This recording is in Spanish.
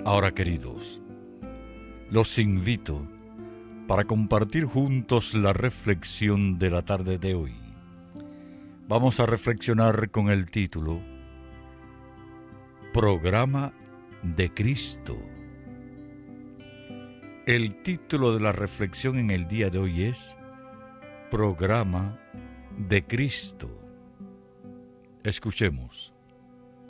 Ahora, queridos, los invito para compartir juntos la reflexión de la tarde de hoy. Vamos a reflexionar con el título Programa de Cristo. El título de la reflexión en el día de hoy es Programa de Cristo. Escuchemos.